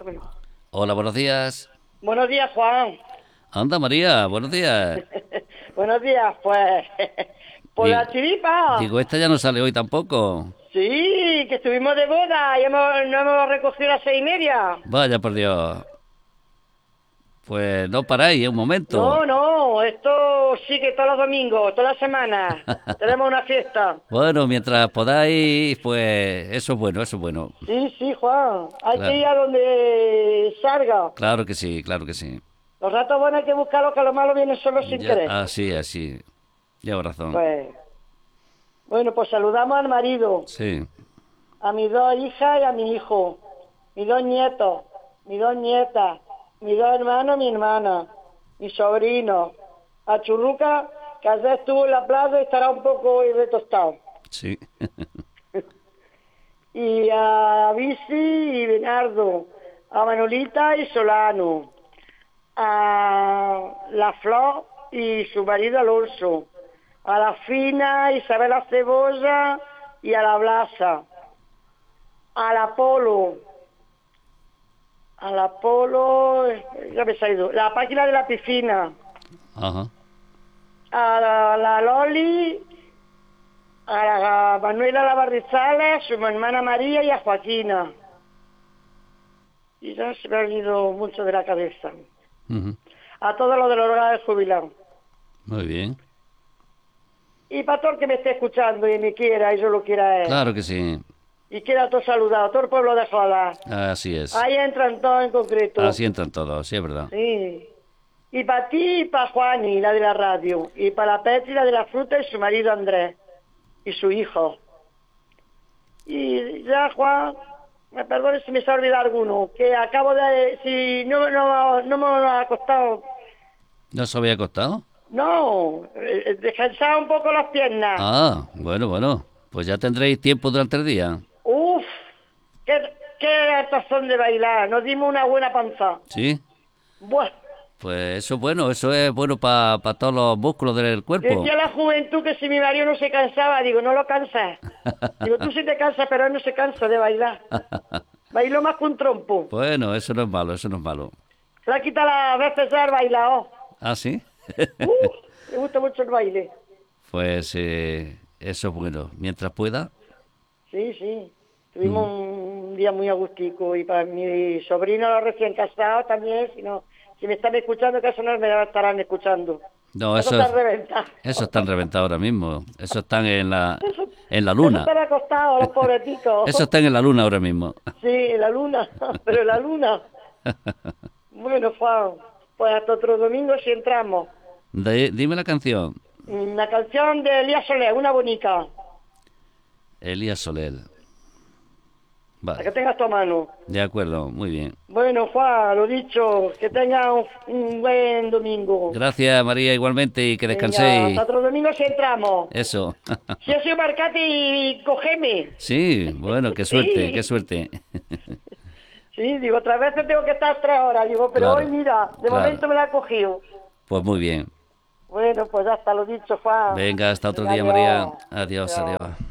Hola, buenos días. Buenos días, Juan. Anda, María, buenos días. Buenos días, pues. Por Digo, la chiripa. digo, esta ya no sale hoy tampoco. Sí, que estuvimos de boda y no hemos recogido las 6:30. Vaya por Dios. Pues no paráis, un momento. No, no, esto sí que todos los domingos, todas las semanas. Tenemos una fiesta. Bueno, mientras podáis, pues eso es bueno, eso es bueno. Sí, sí, Juan. Hay que Claro, ir a donde salga. claro que sí, claro que sí. Los ratos buenos hay que buscarlos, que los malos vienen solo sin Ya, querer. así, así. Llevo razón. Pues, bueno, pues saludamos al marido, Sí. a mis dos hijas y a mi hijo, mis dos nietos, mis dos nietas, mis dos hermanos, mi hermana, mi sobrino, a Churruca, que ayer estuvo en la plaza y estará un poco hoy retostado, Sí. y a Bici y Bernardo, a Manolita y Solano, a La Flor y su marido Alonso, a la Fina, Isabela Cebolla y a la Blasa, al Apolo, ya me he salido, la página de la piscina, Ajá. a la Loli, a la Manuela Lavarrizales, a su hermana María y a Joaquina. Y ya se me ha ido mucho de la cabeza. Ujú. A todos los de los hogares jubilados. Muy bien. Y para todo el que me esté escuchando y me quiera, y yo lo quiera a él. Claro que sí. Y quiera todo saludado, todo el pueblo de Joda. Así es. Ahí entran todos en concreto. Así entran todos, sí, es verdad. Sí. Y para ti y para Juani, la de la radio. Y para la Petri, la de la fruta, y su marido Andrés. Y su hijo. Y ya, Juan, me perdone si me se ha olvidado alguno. Que acabo de... Si no me ha costado... ¿No se había costado? No, descansar un poco las piernas. Ah, bueno, bueno. Pues ya tendréis tiempo durante el día. Uf, qué tazón de bailar. Nos dimos una buena panza. ¿Sí? Buah. Pues eso es bueno para todos los músculos del cuerpo. Decía la juventud que si mi marido no se cansaba, digo, no lo cansas. Digo, tú sí te cansas, pero él no se cansa de bailar. Bailó más que un trompo. Bueno, eso no es malo, eso no es malo. Se la quita las veces ya el bailao. ¿Ah, sí? Le gusta mucho el baile. Pues eso es bueno. Mientras pueda. Sí, sí. Tuvimos Mm. un día muy agustico y para mi sobrino los recién casados también, si me están escuchando, que eso no me estarán escuchando. No, Eso está reventado. eso están reventados ahora mismo. Eso están Eso, en la eso luna. están acostados los pobreticos. Eso están en la luna ahora mismo. Sí, en la luna, pero en la luna. Bueno, Juan, pues hasta otro domingo si entramos. Dime la canción. Una canción de Elías Soler, una bonita, Elías Soler. la que Vale. tengas tu a mano. De acuerdo, muy bien. Bueno, Juan, lo dicho, que tengas un buen domingo. Gracias, María, igualmente, y que Venga, hasta descanséis. otro domingo si entramos. Eso. Si ha sido marcate y cógeme. Sí, bueno, qué suerte, qué Sí, suerte. sí, digo, otras veces tengo que estar 3 horas, digo, pero hoy Claro, mira, de claro. momento me la he cogido. Pues muy bien. Bueno, pues hasta lo dicho, Juan. Venga, hasta otro Venga, día, María. adiós. Adiós, Adiós. adiós.